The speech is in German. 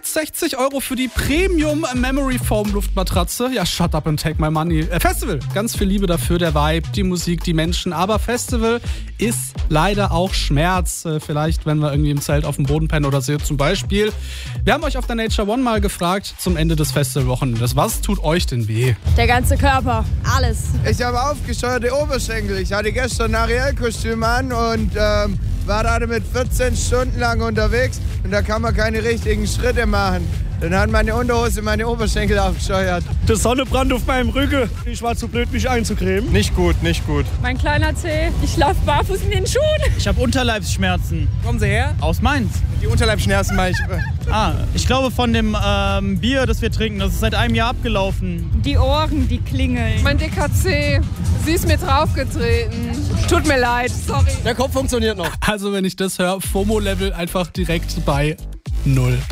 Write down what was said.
160 € für die Premium Memory Foam Luftmatratze. Ja, shut up and take my money. Festival, ganz viel Liebe dafür, der Vibe, die Musik, die Menschen. Aber Festival ist leider auch Schmerz. Vielleicht, wenn wir irgendwie im Zelt auf dem Boden pennen oder so zum Beispiel. Wir haben euch auf der Nature One mal gefragt zum Ende des Festivalwochenendes. Was tut euch denn weh? Der ganze Körper, alles. Ich habe aufgesteuerte Oberschenkel. Ich hatte gestern ein Ariel-Kostüm an und war gerade mit 14 Stunden lang unterwegs und da kann man keine richtigen Schritte machen. Dann hat meine Unterhose meine Oberschenkel aufgesteuert. Die Sonne brannt auf meinem Rücken. Ich war zu blöd, mich einzucremen. Nicht gut, nicht gut. Mein kleiner Zeh. Ich laufe barfuß in den Schuhen. Ich habe Unterleibsschmerzen. Kommen Sie her? Aus Mainz. Die Unterleibsschmerzen mache ich. Ich glaube von dem Bier, das wir trinken. Das ist seit einem Jahr abgelaufen. Die Ohren, die klingeln. Mein DKC. Sie ist mir draufgetreten. Tut mir leid, sorry. Der Kopf funktioniert noch. Also wenn ich das höre, FOMO-Level einfach direkt bei 0.